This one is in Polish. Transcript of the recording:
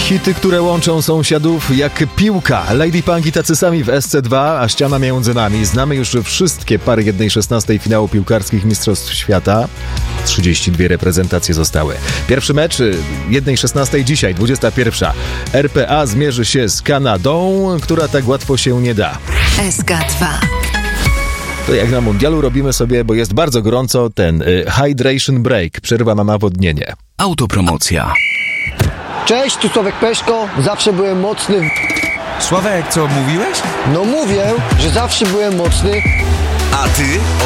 Hity, które łączą sąsiadów jak piłka. Lady Punk i tacy sami w SC2, a ściana między nami. Znamy już wszystkie pary 1/16 finału piłkarskich Mistrzostw Świata. 32 reprezentacje zostały. Pierwszy mecz 1/16 dzisiaj, 21. RPA zmierzy się z Kanadą, która tak łatwo się nie da. SK2. To jak na mundialu robimy sobie, bo jest bardzo gorąco, ten hydration break, przerwa na nawodnienie. Autopromocja. Cześć, tu Sławek Peszko, zawsze byłem mocny. Sławek, co mówiłeś? No mówię, że zawsze byłem mocny. A ty?